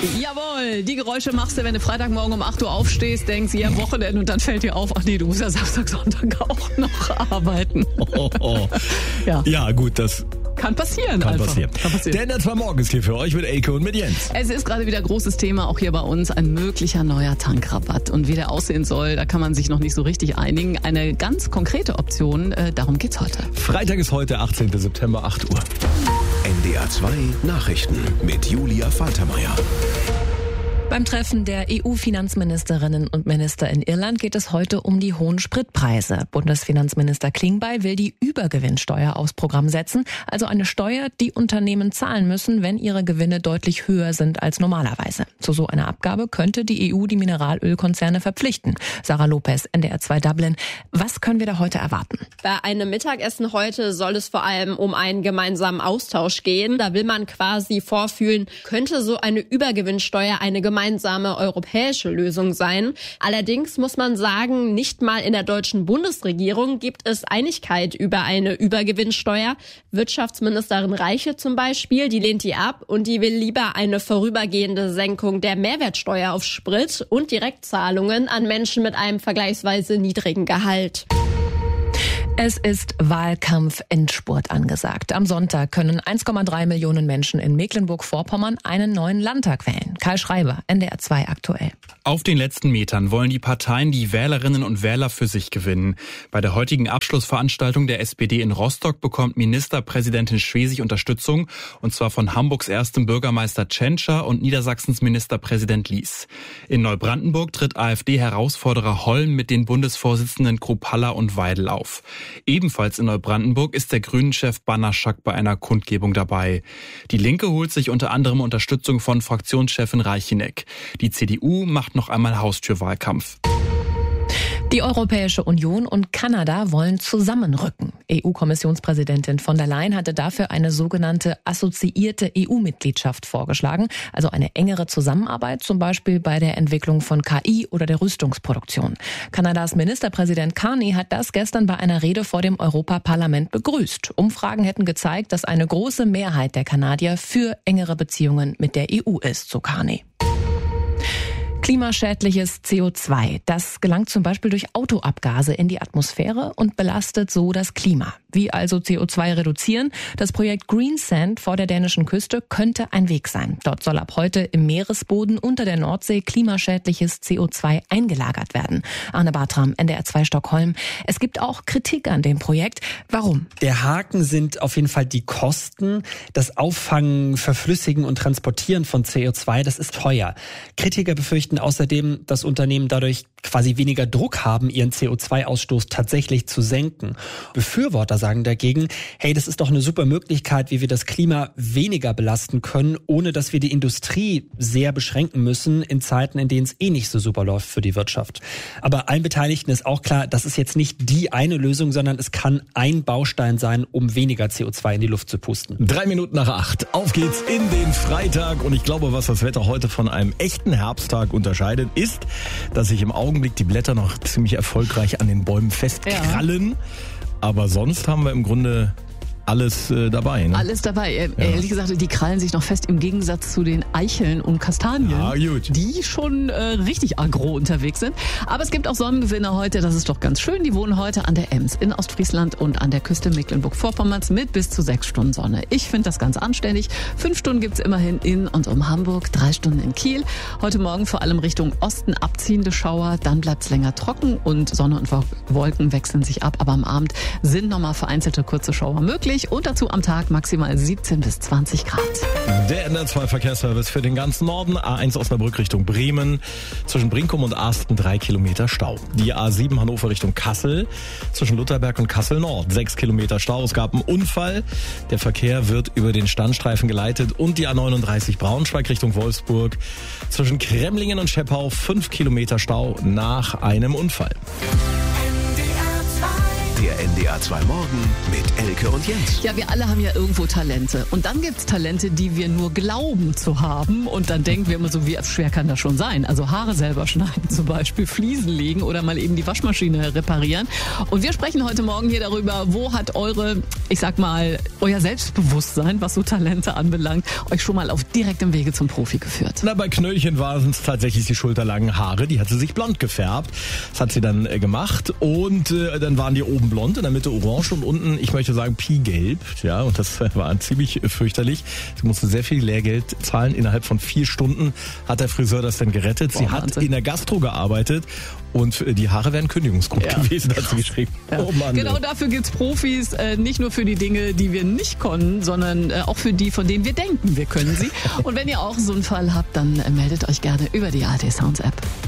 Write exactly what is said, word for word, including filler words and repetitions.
Jawohl, die Geräusche machst du, wenn du Freitagmorgen um acht Uhr aufstehst, denkst, ja, Wochenende und dann fällt dir auf, ach nee, du musst ja Samstag, Sonntag auch noch arbeiten. Oh, oh. Ja. ja, gut, das... Kann passieren. Kann einfach. passieren. Kann passieren. Der Netzwer Morgen ist hier für euch mit Elke und mit Jens. Es ist gerade wieder großes Thema, auch hier bei uns, ein möglicher neuer Tankrabatt. Und wie der aussehen soll, da kann man sich noch nicht so richtig einigen. Eine ganz konkrete Option, äh, darum geht's heute. Freitag ist heute, achtzehnten September, acht Uhr. N D R zwei Nachrichten mit Julia Faltermeier. Beim Treffen der E U-Finanzministerinnen und Minister in Irland geht es heute um die hohen Spritpreise. Bundesfinanzminister Klingbeil will die Übergewinnsteuer aufs Programm setzen, also eine Steuer, die Unternehmen zahlen müssen, wenn ihre Gewinne deutlich höher sind als normalerweise. Zu so einer Abgabe könnte die E U die Mineralölkonzerne verpflichten. Sarah Lopez, N D R zwei Dublin. Was können wir da heute erwarten? Bei einem Mittagessen heute soll es vor allem um einen gemeinsamen Austausch gehen. Da will man quasi vorfühlen, könnte so eine Übergewinnsteuer eine gemeinsame gemeinsame europäische Lösung sein. Allerdings muss man sagen, nicht mal in der deutschen Bundesregierung gibt es Einigkeit über eine Übergewinnsteuer. Wirtschaftsministerin Reiche zum Beispiel, die lehnt die ab und die will lieber eine vorübergehende Senkung der Mehrwertsteuer auf Sprit und Direktzahlungen an Menschen mit einem vergleichsweise niedrigen Gehalt. Es ist Wahlkampf-Endspurt angesagt. Am Sonntag können eins Komma drei Millionen Menschen in Mecklenburg-Vorpommern einen neuen Landtag wählen. Kai Schreiber, N D R zwei aktuell. Auf den letzten Metern wollen die Parteien die Wählerinnen und Wähler für sich gewinnen. Bei der heutigen Abschlussveranstaltung der S P D in Rostock bekommt Ministerpräsidentin Schwesig Unterstützung, und zwar von Hamburgs erstem Bürgermeister Tschentscher und Niedersachsens Ministerpräsident Lies. In Neubrandenburg tritt AfD-Herausforderer Holm mit den Bundesvorsitzenden Kruppalla und Weidel auf. Ebenfalls in Neubrandenburg ist der Grünen-Chef Banaschak bei einer Kundgebung dabei. Die Linke holt sich unter anderem Unterstützung von Fraktionschefin Reicheneck. Die C D U macht noch einmal Haustürwahlkampf. Die Europäische Union und Kanada wollen zusammenrücken. E U-Kommissionspräsidentin von der Leyen hatte dafür eine sogenannte assoziierte E U-Mitgliedschaft vorgeschlagen, also eine engere Zusammenarbeit, zum Beispiel bei der Entwicklung von K I oder der Rüstungsproduktion. Kanadas Ministerpräsident Carney hat das gestern bei einer Rede vor dem Europaparlament begrüßt. Umfragen hätten gezeigt, dass eine große Mehrheit der Kanadier für engere Beziehungen mit der E U ist, so Carney. Klimaschädliches C O zwei, das gelangt zum Beispiel durch Autoabgase in die Atmosphäre und belastet so das Klima. Wie also C O zwei reduzieren? Das Projekt Greensand vor der dänischen Küste könnte ein Weg sein. Dort soll ab heute im Meeresboden unter der Nordsee klimaschädliches C O zwei eingelagert werden. Arne Bartram, N D R zwei Stockholm. Es gibt auch Kritik an dem Projekt. Warum? Der Haken sind auf jeden Fall die Kosten. Das Auffangen, Verflüssigen und Transportieren von C O zwei, das ist teuer. Kritiker befürchten außerdem, dass Unternehmen dadurch quasi weniger Druck haben, ihren C O zwei Ausstoß tatsächlich zu senken. Befürworter sagen dagegen, hey, das ist doch eine super Möglichkeit, wie wir das Klima weniger belasten können, ohne dass wir die Industrie sehr beschränken müssen in Zeiten, in denen es eh nicht so super läuft für die Wirtschaft. Aber allen Beteiligten ist auch klar, das ist jetzt nicht die eine Lösung, sondern es kann ein Baustein sein, um weniger C O zwei in die Luft zu pusten. Drei Minuten nach acht. Auf geht's in den Freitag. Und ich glaube, was das Wetter heute von einem echten Herbsttag unterscheidet, ist, dass sich im Augenblick die Blätter noch ziemlich erfolgreich an den Bäumen festkrallen. Ja. Aber sonst haben wir im Grunde alles äh, dabei. Ne? Alles dabei. Äh, ja. Ehrlich gesagt, die krallen sich noch fest im Gegensatz zu den Eicheln und Kastanien, ja, gut. die schon äh, richtig aggro unterwegs sind. Aber es gibt auch Sonnengewinner heute, das ist doch ganz schön. Die wohnen heute an der Ems in Ostfriesland und an der Küste Mecklenburg-Vorpommerns mit bis zu sechs Stunden Sonne. Ich finde das ganz anständig. Fünf Stunden gibt's immerhin in und um Hamburg, drei Stunden in Kiel. Heute Morgen vor allem Richtung Osten abziehende Schauer, dann bleibt's länger trocken und Sonne und Wolken wechseln sich ab. Aber am Abend sind nochmal vereinzelte kurze Schauer möglich. Und dazu am Tag maximal siebzehn bis zwanzig Grad. Der N D R zwei Verkehrsservice für den ganzen Norden. A eins Osnabrück Richtung Bremen. Zwischen Brinkum und Arsten drei Kilometer Stau. Die A sieben Hannover Richtung Kassel. Zwischen Lutherberg und Kassel Nord sechs Kilometer Stau. Es gab einen Unfall. Der Verkehr wird über den Standstreifen geleitet. Und die A neununddreißig Braunschweig Richtung Wolfsburg. Zwischen Kremlingen und Scheppau fünf Kilometer Stau nach einem Unfall. N D R zwei Der N D R zwei Morgen mit Elke und Jens. Ja, wir alle haben ja irgendwo Talente. Und dann gibt's Talente, die wir nur glauben zu haben. Und dann denken wir immer so, wie schwer kann das schon sein? Also Haare selber schneiden zum Beispiel, Fliesen legen oder mal eben die Waschmaschine reparieren. Und wir sprechen heute Morgen hier darüber, wo hat eure, ich sag mal, euer Selbstbewusstsein, was so Talente anbelangt, euch schon mal auf direktem Wege zum Profi geführt? Na, bei Knöllchen waren es tatsächlich die schulterlangen Haare. Die hat sie sich blond gefärbt. Das hat sie dann äh, gemacht. Und äh, dann waren die oben blond, in der Mitte orange und unten, ich möchte sagen, piegelb. Ja, und das war ziemlich fürchterlich. Sie musste sehr viel Lehrgeld zahlen. Innerhalb von vier Stunden hat der Friseur das dann gerettet. Boah, sie hat Wahnsinn. in der Gastro gearbeitet und die Haare wären Kündigungsgrund Ja. gewesen, hat sie geschrieben. Ja. Oh Mann. Genau dafür gibt's Profis, äh, nicht nur für die Dinge, die wir nicht können, sondern äh, auch für die, von denen wir denken, wir können sie. Und wenn ihr auch so einen Fall habt, dann äh, meldet euch gerne über die A R D Sounds App.